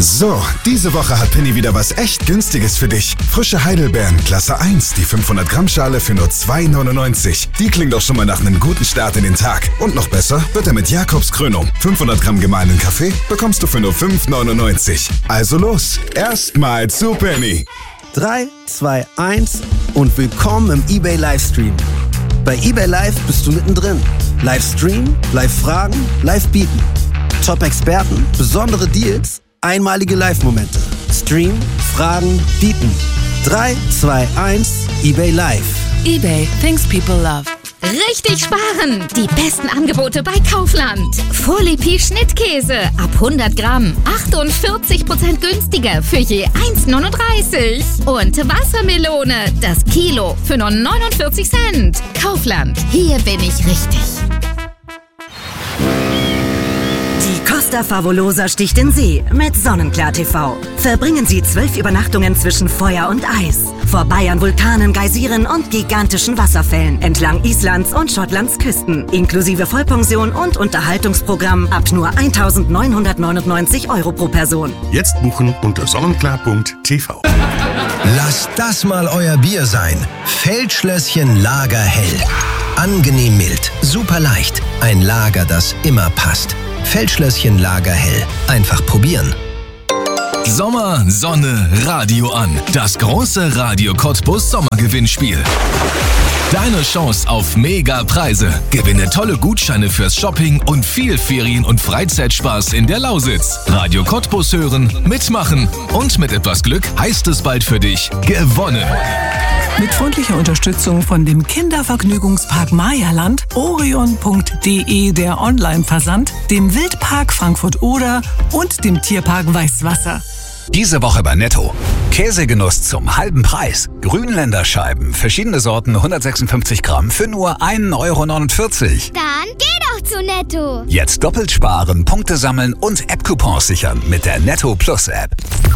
So, diese Woche hat Penny wieder was echt Günstiges für dich. Frische Heidelbeeren, Klasse 1, die 500 Gramm Schale für nur 2,99. Die klingt doch schon mal nach einem guten Start in den Tag. Und noch besser wird er mit Jakobskrönung. 500 Gramm gemahlenen Kaffee bekommst du für nur 5,99. Also los, erstmal zu Penny. 3, 2, 1 und willkommen im eBay Livestream. Bei eBay Live bist du mittendrin. Livestream, Live-Fragen, Live-Bieten. Top-Experten, besondere Deals, einmalige Live-Momente. Stream, Fragen, Bieten. 3, 2, 1, eBay Live. eBay, things people love. Richtig sparen! Die besten Angebote bei Kaufland. Folie Schnittkäse ab 100 Gramm. 48% günstiger für je 1,39. Und Wassermelone, das Kilo für nur 49 Cent. Kaufland, hier bin ich richtig. Die Costa Favolosa sticht in See mit Sonnenklar TV. Verbringen Sie 12 Übernachtungen zwischen Feuer und Eis. Vorbei an Vulkanen, Geysiren und gigantischen Wasserfällen entlang Islands und Schottlands Küsten. Inklusive Vollpension und Unterhaltungsprogramm ab nur 1.999 € pro Person. Jetzt buchen unter sonnenklar.tv. Lasst das mal euer Bier sein. Feldschlösschen Lager Hell. Angenehm mild, super leicht. Ein Lager, das immer passt. Feldschlösschen Lager Hell. Einfach probieren. Sommer, Sonne, Radio an. Das große Radio Cottbus Sommergewinnspiel. Deine Chance auf Mega-Preise. Gewinne tolle Gutscheine fürs Shopping und viel Ferien- und Freizeitspaß in der Lausitz. Radio Cottbus hören, mitmachen und mit etwas Glück heißt es bald für dich gewonnen. Mit freundlicher Unterstützung von dem Kindervergnügungspark Mayaland, orion.de der Online-Versand, dem Wildpark Frankfurt-Oder und dem Tierpark Weißwasser. Diese Woche bei Netto. Käsegenuss zum halben Preis. Grünländerscheiben, verschiedene Sorten, 156 Gramm für nur 1,49 €. Dann geh doch zu Netto. Jetzt doppelt sparen, Punkte sammeln und App-Coupons sichern mit der Netto Plus App.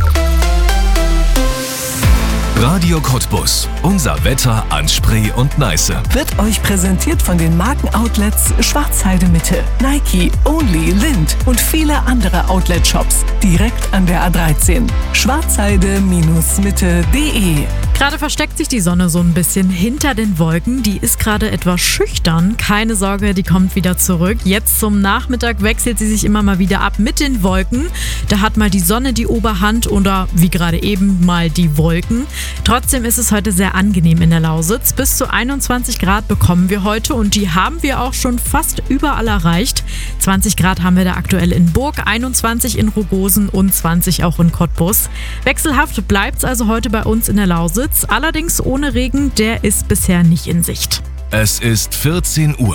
Radio Cottbus. Unser Wetter an Spree und Neiße. Wird euch präsentiert von den Markenoutlets Schwarzheide Mitte, Nike, Only, Lind und viele andere Outlet-Shops direkt an der A13. Schwarzheide-mitte.de. Gerade versteckt sich die Sonne so ein bisschen hinter den Wolken. Die ist gerade etwas schüchtern. Keine Sorge, die kommt wieder zurück. Jetzt zum Nachmittag wechselt sie sich immer mal wieder ab mit den Wolken. Da hat mal die Sonne die Oberhand oder wie gerade eben mal die Wolken. Trotzdem ist es heute sehr angenehm in der Lausitz. Bis zu 21 Grad bekommen wir heute und die haben wir auch schon fast überall erreicht. 20 Grad haben wir da aktuell in Burg, 21 in Rogosen und 20 auch in Cottbus. Wechselhaft bleibt es also heute bei uns in der Lausitz. Allerdings ohne Regen, der ist bisher nicht in Sicht. Es ist 14 Uhr.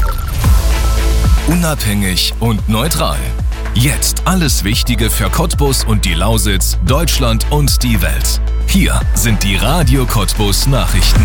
Unabhängig und neutral. Jetzt alles Wichtige für Cottbus und die Lausitz, Deutschland und die Welt. Hier sind die Radio Cottbus Nachrichten.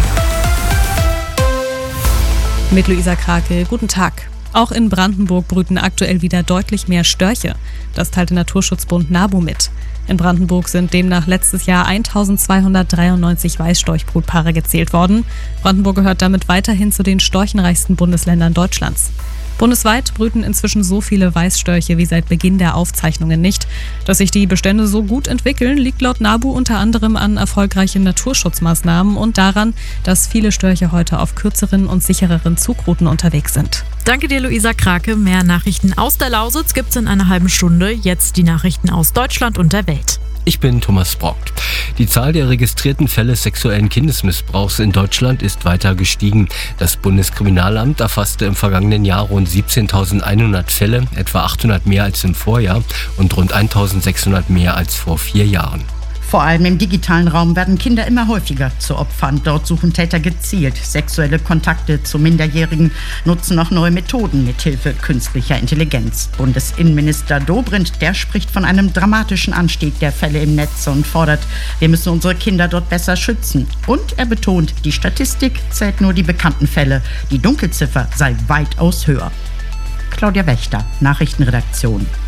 Mit Luisa Krake, guten Tag. Auch in Brandenburg brüten aktuell wieder deutlich mehr Störche. Das teilte Naturschutzbund NABU mit. In Brandenburg sind demnach letztes Jahr 1293 Weißstorchbrutpaare gezählt worden. Brandenburg gehört damit weiterhin zu den storchenreichsten Bundesländern Deutschlands. Bundesweit brüten inzwischen so viele Weißstörche wie seit Beginn der Aufzeichnungen nicht. Dass sich die Bestände so gut entwickeln, liegt laut NABU unter anderem an erfolgreichen Naturschutzmaßnahmen und daran, dass viele Störche heute auf kürzeren und sichereren Zugrouten unterwegs sind. Danke dir, Luisa Krake. Mehr Nachrichten aus der Lausitz gibt's in einer halben Stunde. Jetzt die Nachrichten aus Deutschland und der Welt. Ich bin Thomas Brock. Die Zahl der registrierten Fälle sexuellen Kindesmissbrauchs in Deutschland ist weiter gestiegen. Das Bundeskriminalamt erfasste im vergangenen Jahr rund 17.100 Fälle, etwa 800 mehr als im Vorjahr und rund 1.600 mehr als vor 4 Jahren. Vor allem im digitalen Raum werden Kinder immer häufiger zu Opfern. Dort suchen Täter gezielt sexuelle Kontakte zu Minderjährigen, nutzen auch neue Methoden mithilfe künstlicher Intelligenz. Bundesinnenminister Dobrindt, der spricht von einem dramatischen Anstieg der Fälle im Netz und fordert, wir müssen unsere Kinder dort besser schützen. Und er betont, die Statistik zählt nur die bekannten Fälle. Die Dunkelziffer sei weitaus höher. Claudia Wächter, Nachrichtenredaktion.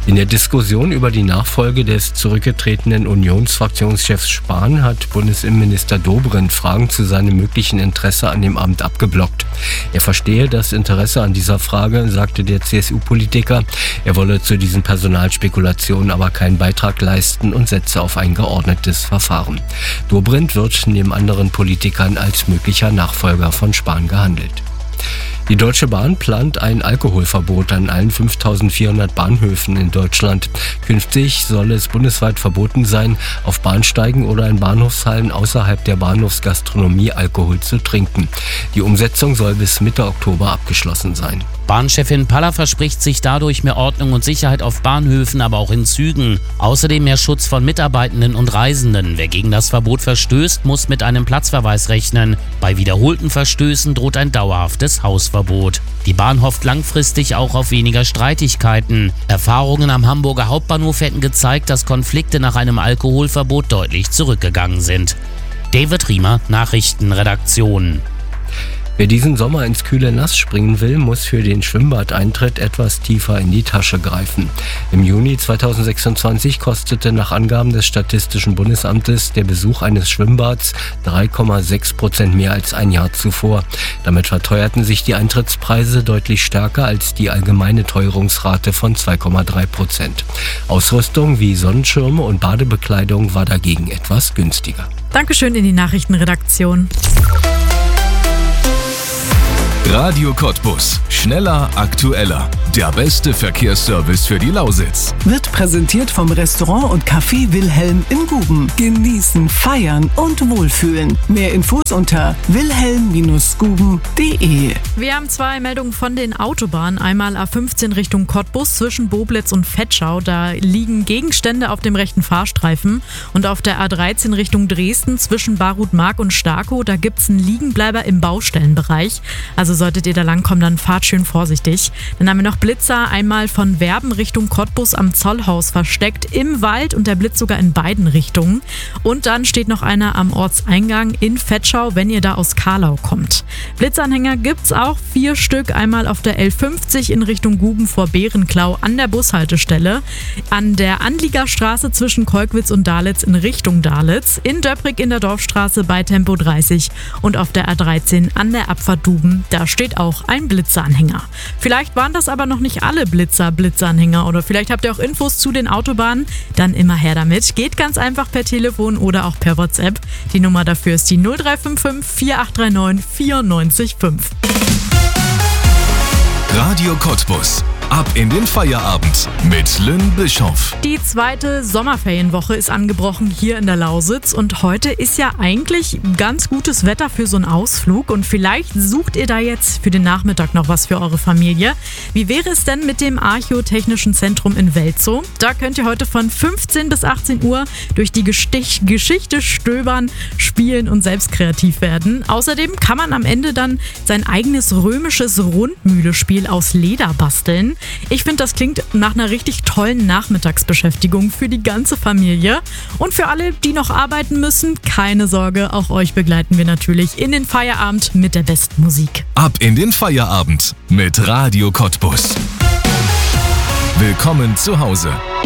In der Diskussion über die Nachfolge des zurückgetretenen Unionsfraktionschefs Spahn hat Bundesinnenminister Dobrindt Fragen zu seinem möglichen Interesse an dem Amt abgeblockt. Er verstehe das Interesse an dieser Frage, sagte der CSU-Politiker. Er wolle zu diesen Personalspekulationen aber keinen Beitrag leisten und setze auf ein geordnetes Verfahren. Dobrindt wird neben anderen Politikern als möglicher Nachfolger von Spahn gehandelt. Die Deutsche Bahn plant ein Alkoholverbot an allen 5.400 Bahnhöfen in Deutschland. Künftig soll es bundesweit verboten sein, auf Bahnsteigen oder in Bahnhofshallen außerhalb der Bahnhofsgastronomie Alkohol zu trinken. Die Umsetzung soll bis Mitte Oktober abgeschlossen sein. Bahnchefin Paller verspricht sich dadurch mehr Ordnung und Sicherheit auf Bahnhöfen, aber auch in Zügen. Außerdem mehr Schutz von Mitarbeitenden und Reisenden. Wer gegen das Verbot verstößt, muss mit einem Platzverweis rechnen. Bei wiederholten Verstößen droht ein dauerhaftes Hausverbot. Die Bahn hofft langfristig auch auf weniger Streitigkeiten. Erfahrungen am Hamburger Hauptbahnhof hätten gezeigt, dass Konflikte nach einem Alkoholverbot deutlich zurückgegangen sind. David Riemer, Nachrichtenredaktion. Wer diesen Sommer ins kühle Nass springen will, muss für den Schwimmbadeintritt etwas tiefer in die Tasche greifen. Im Juni 2026 kostete nach Angaben des Statistischen Bundesamtes der Besuch eines Schwimmbads 3,6% mehr als ein Jahr zuvor. Damit verteuerten sich die Eintrittspreise deutlich stärker als die allgemeine Teuerungsrate von 2,3%. Ausrüstung wie Sonnenschirme und Badebekleidung war dagegen etwas günstiger. Dankeschön in die Nachrichtenredaktion. Radio Cottbus. Schneller, aktueller. Der beste Verkehrsservice für die Lausitz. Wird präsentiert vom Restaurant und Café Wilhelm in Guben. Genießen, feiern und wohlfühlen. Mehr Infos unter wilhelm-guben.de. Wir haben 2 Meldungen von den Autobahnen. Einmal A15 Richtung Cottbus zwischen Boblitz und Vetschau. Da liegen Gegenstände auf dem rechten Fahrstreifen. Und auf der A13 Richtung Dresden zwischen Barut-Mark und Starkow, da gibt es einen Liegenbleiber im Baustellenbereich. Also solltet ihr da langkommen, dann fahrt schön vorsichtig. Dann haben wir noch Blitzer, einmal von Werben Richtung Cottbus am Zollhaus versteckt im Wald und der Blitz sogar in beiden Richtungen. Und dann steht noch einer am Ortseingang in Vetschau, wenn ihr da aus Karlau kommt. Blitzanhänger gibt's auch 4 Stück, einmal auf der L50 in Richtung Guben vor Bärenklau an der Bushaltestelle, an der Anliegerstraße zwischen Kolkwitz und Dalitz in Richtung Dalitz, in Döprig in der Dorfstraße bei Tempo 30 und auf der A13 an der Abfahrt Duben, da steht auch ein Blitzeranhänger. Vielleicht waren das aber noch nicht alle Blitzanhänger oder vielleicht habt ihr auch Infos zu den Autobahnen, dann immer her damit. Geht ganz einfach per Telefon oder auch per WhatsApp. Die Nummer dafür ist die 0355 4839 945. Radio Cottbus. Ab in den Feierabend mit Lynn Bischoff. Die 2. Sommerferienwoche ist angebrochen hier in der Lausitz und heute ist ja eigentlich ganz gutes Wetter für so einen Ausflug und vielleicht sucht ihr da jetzt für den Nachmittag noch was für eure Familie. Wie wäre es denn mit dem Archäotechnischen Zentrum in Welzow? Da könnt ihr heute von 15 bis 18 Uhr durch die Geschichte stöbern, spielen und selbst kreativ werden. Außerdem kann man am Ende dann sein eigenes römisches Rundmühlespiel aus Leder basteln. Ich finde, das klingt nach einer richtig tollen Nachmittagsbeschäftigung für die ganze Familie. Und für alle, die noch arbeiten müssen, keine Sorge, auch euch begleiten wir natürlich in den Feierabend mit der besten Musik. Ab in den Feierabend mit Radio Cottbus. Willkommen zu Hause.